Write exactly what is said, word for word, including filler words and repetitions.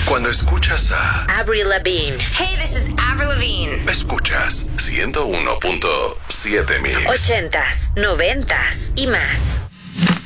Cuando escuchas a Avril Lavigne. Hey, this is Avril Lavigne. Escuchas ciento uno punto siete Mix. Ochentas, noventas y más.